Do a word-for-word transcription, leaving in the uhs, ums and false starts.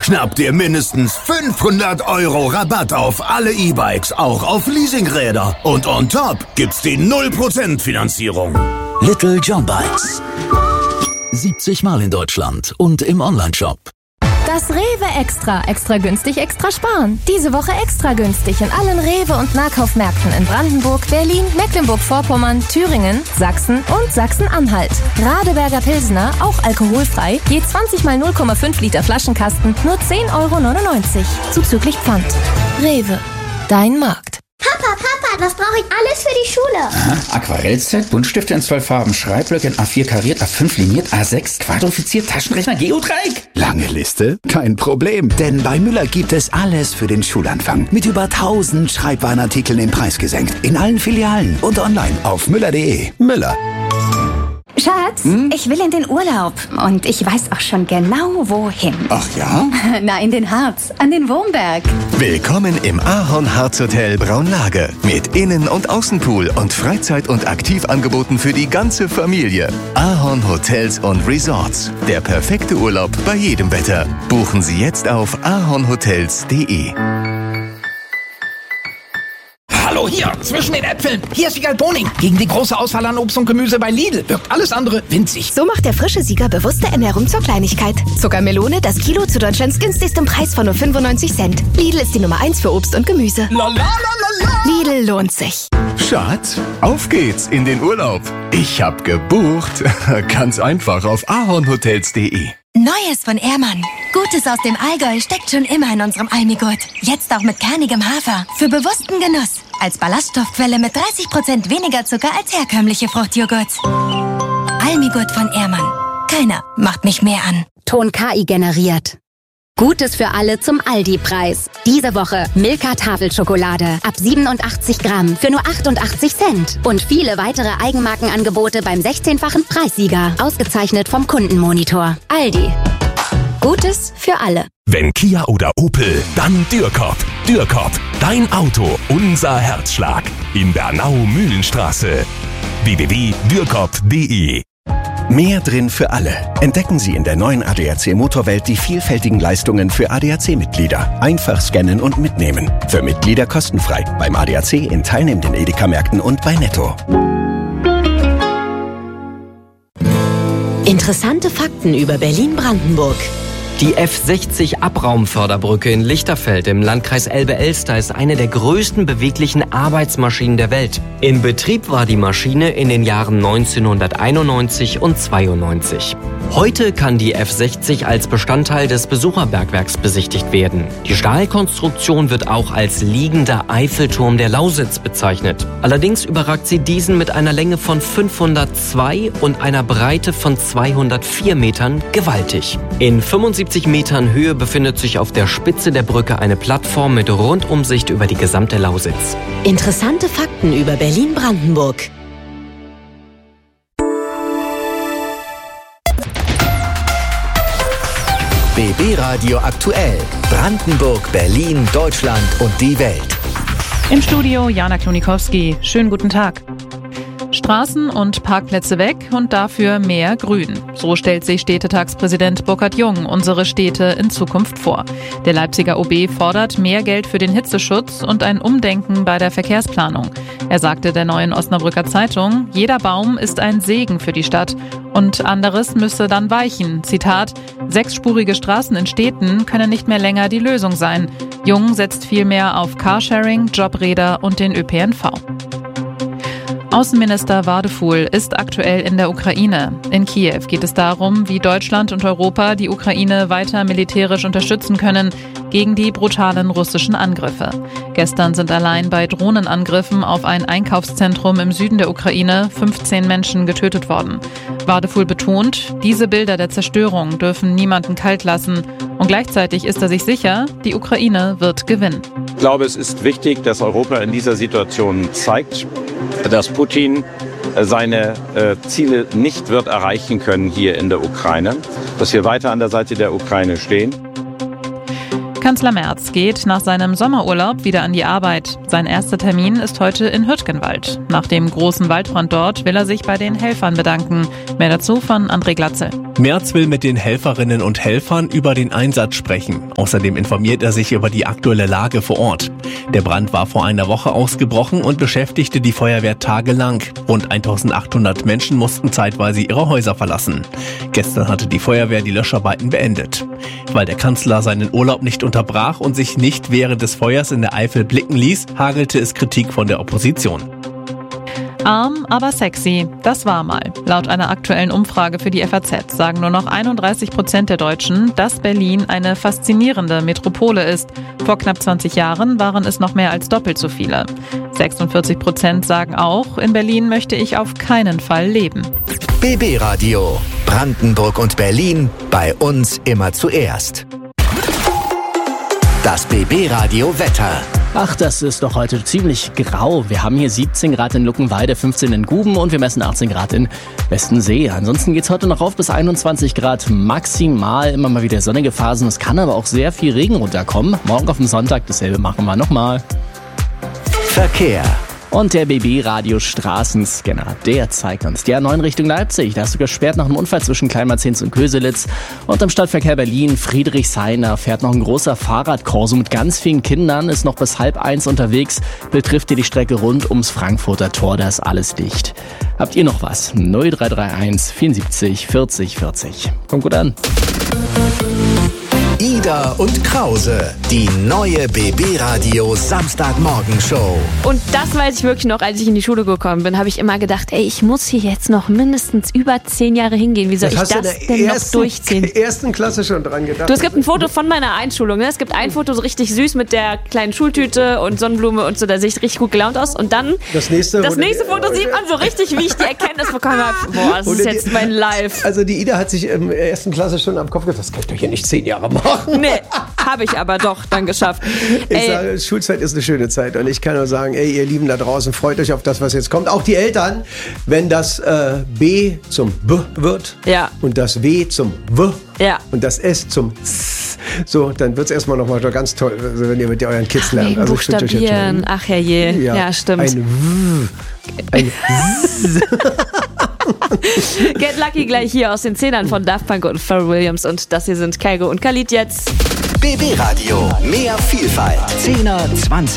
schnapp dir mindestens fünfhundert Euro Rabatt auf alle E-Bikes, auch auf Leasingräder. Und on top gibt's die null Prozent Finanzierung. Little John Bikes. siebzig Mal in Deutschland und im Onlineshop. Das Rewe Extra. Extra günstig, extra sparen. Diese Woche extra günstig in allen Rewe- und Nahkaufmärkten in Brandenburg, Berlin, Mecklenburg-Vorpommern, Thüringen, Sachsen und Sachsen-Anhalt. Radeberger Pilsner, auch alkoholfrei, je zwanzig mal null Komma fünf Liter Flaschenkasten, nur zehn Euro neunundneunzig. Zuzüglich Pfand. Rewe. Dein Markt. Papa, Papa, was brauche ich alles für die Schule? Aha, Aquarellset, Buntstifte in zwölf Farben, Schreibblöcke in A vier kariert, A fünf liniert, A sechs quadrifiziert, Taschenrechner, Geodreieck. Lange Liste? Kein Problem, denn bei Müller gibt es alles für den Schulanfang. Mit über tausend Schreibwarenartikeln im Preis gesenkt. In allen Filialen und online auf müller punkt de. Müller. Schatz, hm? ich will in den Urlaub und ich weiß auch schon genau, wohin. Ach ja? Na, in den Harz, an den Wurmberg. Willkommen im Ahorn Harz Hotel Braunlage. Mit Innen- und Außenpool und Freizeit- und Aktivangeboten für die ganze Familie. Ahorn Hotels und Resorts. Der perfekte Urlaub bei jedem Wetter. Buchen Sie jetzt auf ahornhotels punkt de. Hallo, hier, zwischen den Äpfeln. Hier ist Siegal Boning. Gegen die große Auswahl an Obst und Gemüse bei Lidl wirkt alles andere winzig. So macht der frische Sieger bewusste Ernährung zur Kleinigkeit. Zuckermelone, das Kilo zu Deutschlands günstigstem Preis von nur fünfundneunzig Cent. Lidl ist die Nummer eins für Obst und Gemüse. La, la, la, la, la. Lidl lohnt sich. Schatz, auf geht's in den Urlaub. Ich hab gebucht. Ganz einfach auf ahornhotels punkt de. Neues von Ehrmann. Gutes aus dem Allgäu steckt schon immer in unserem Almigurt. Jetzt auch mit kernigem Hafer. Für bewussten Genuss. Als Ballaststoffquelle mit dreißig Prozent weniger Zucker als herkömmliche Fruchtjoghurts. Almigurt von Ehrmann. Keiner macht mich mehr an. Ton K I generiert. Gutes für alle zum Aldi-Preis. Diese Woche Milka Tafelschokolade ab siebenundachtzig Gramm für nur achtundachtzig Cent. Und viele weitere Eigenmarkenangebote beim sechzehnfachen Preissieger. Ausgezeichnet vom Kundenmonitor. Aldi. Gutes für alle. Wenn Kia oder Opel, dann Dürkop. Dürkop, dein Auto, unser Herzschlag. In Bernau-Mühlenstraße. w w w punkt dürkop punkt de. Mehr drin für alle. Entdecken Sie in der neuen A D A C Motorwelt die vielfältigen Leistungen für A D A C-Mitglieder. Einfach scannen und mitnehmen. Für Mitglieder kostenfrei. Beim A D A C in teilnehmenden Edeka-Märkten und bei Netto. Interessante Fakten über Berlin-Brandenburg. Die F sechzig Abraumförderbrücke in Lichterfeld im Landkreis Elbe-Elster ist eine der größten beweglichen Arbeitsmaschinen der Welt. In Betrieb war die Maschine in den Jahren neunzehnhunderteinundneunzig und zweiundneunzig. Heute kann die F sechzig als Bestandteil des Besucherbergwerks besichtigt werden. Die Stahlkonstruktion wird auch als liegender Eiffelturm der Lausitz bezeichnet. Allerdings überragt sie diesen mit einer Länge von fünfhundertzwei und einer Breite von zweihundertvier Metern gewaltig. In fünfundsiebzig Metern Höhe befindet sich auf der Spitze der Brücke eine Plattform mit Rundumsicht über die gesamte Lausitz. Interessante Fakten über Berlin-Brandenburg. B B Radio aktuell. Brandenburg, Berlin, Deutschland und die Welt. Im Studio Jana Klonikowski. Schönen guten Tag. Straßen und Parkplätze weg und dafür mehr Grün. So stellt sich Städtetagspräsident Burkhard Jung unsere Städte in Zukunft vor. Der Leipziger O B fordert mehr Geld für den Hitzeschutz und ein Umdenken bei der Verkehrsplanung. Er sagte der Neuen Osnabrücker Zeitung, jeder Baum ist ein Segen für die Stadt und anderes müsse dann weichen. Zitat, sechsspurige Straßen in Städten können nicht mehr länger die Lösung sein. Jung setzt vielmehr auf Carsharing, Jobräder und den Ö P N V. Außenminister Wadefuhl ist aktuell in der Ukraine. In Kiew geht es darum, wie Deutschland und Europa die Ukraine weiter militärisch unterstützen können gegen die brutalen russischen Angriffe. Gestern sind allein bei Drohnenangriffen auf ein Einkaufszentrum im Süden der Ukraine fünfzehn Menschen getötet worden. Wadefuhl betont, diese Bilder der Zerstörung dürfen niemanden kalt lassen. Und gleichzeitig ist er sich sicher, die Ukraine wird gewinnen. Ich glaube, es ist wichtig, dass Europa in dieser Situation zeigt, dass Putin seine äh, Ziele nicht wird erreichen können hier in der Ukraine, dass wir weiter an der Seite der Ukraine stehen. Kanzler Merz geht nach seinem Sommerurlaub wieder an die Arbeit. Sein erster Termin ist heute in Hürtgenwald. Nach dem großen Waldbrand dort will er sich bei den Helfern bedanken. Mehr dazu von André Glatzel. Merz will mit den Helferinnen und Helfern über den Einsatz sprechen. Außerdem informiert er sich über die aktuelle Lage vor Ort. Der Brand war vor einer Woche ausgebrochen und beschäftigte die Feuerwehr tagelang. Rund eintausendachthundert Menschen mussten zeitweise ihre Häuser verlassen. Gestern hatte die Feuerwehr die Löscharbeiten beendet. Weil der Kanzler seinen Urlaub nicht unterbrach und sich nicht während des Feuers in der Eifel blicken ließ, hagelte es Kritik von der Opposition. Arm, aber sexy. Das war mal. Laut einer aktuellen Umfrage für die F A Z sagen nur noch einunddreißig Prozent der Deutschen, dass Berlin eine faszinierende Metropole ist. Vor knapp zwanzig Jahren waren es noch mehr als doppelt so viele. sechsundvierzig Prozent sagen auch, in Berlin möchte ich auf keinen Fall leben. B B Radio. Brandenburg und Berlin. Bei uns immer zuerst. Das B B Radio Wetter. Ach, das ist doch heute ziemlich grau. Wir haben hier siebzehn Grad in Luckenwalde, fünfzehn in Guben und wir messen achtzehn Grad in Westensee. Ansonsten geht's heute noch rauf bis einundzwanzig Grad maximal. Immer mal wieder sonnige Phasen. Es kann aber auch sehr viel Regen runterkommen. Morgen auf dem Sonntag dasselbe machen wir nochmal. Verkehr. Und der B B-Radio Straßenscanner, der zeigt uns die A neun Richtung Leipzig. Da ist sogar gesperrt nach einem Unfall zwischen Kleinmarzens und Köselitz. Und im Stadtverkehr Berlin, Friedrichshain, da fährt noch ein großer Fahrradkorso mit ganz vielen Kindern, ist noch bis halb eins unterwegs, betrifft hier die Strecke rund ums Frankfurter Tor, da ist alles dicht. Habt ihr noch was? null drei drei eins vierundsiebzig vierzig vierzig. Kommt gut an. Ida und Krause, die neue B B-Radio Samstagmorgenshow. Und das weiß ich wirklich noch, als ich in die Schule gekommen bin, habe ich immer gedacht, ey, ich muss hier jetzt noch mindestens über zehn Jahre hingehen. Wie soll das ich das denn ersten, noch durchziehen? In der ersten Klasse schon dran gedacht. Du, es gibt ein Foto von meiner Einschulung. Ne? Es gibt ein Foto so richtig süß mit der kleinen Schultüte und Sonnenblume und so, da sehe ich richtig gut gelaunt aus. Und dann das nächste, das nächste Foto sieht man so richtig, wie ich die Erkenntnis bekommen habe. Boah, das ist jetzt die, mein Life. Also die Ida hat sich in der ersten Klasse schon am Kopf gedacht, das kann ich doch hier nicht zehn Jahre machen. Nee. Habe ich aber doch dann geschafft. Ich ey. sage, Schulzeit ist eine schöne Zeit und ich kann nur sagen, ey, ihr Lieben da draußen, freut euch auf das, was jetzt kommt. Auch die Eltern, wenn das äh, B zum B wird ja. und das W zum W ja. und das S zum S, so, dann wird es erstmal nochmal ganz toll, also wenn ihr mit euren Kids lernt. Ach, also buchstabieren, ach herrje, ja, ja stimmt. Ein W, ein Z. Get Lucky gleich hier aus den Zehnern von Daft Punk und Pharrell Williams und das hier sind Kygo und Khalid jetzt. B B Radio, mehr Vielfalt. Zehner, zwanzig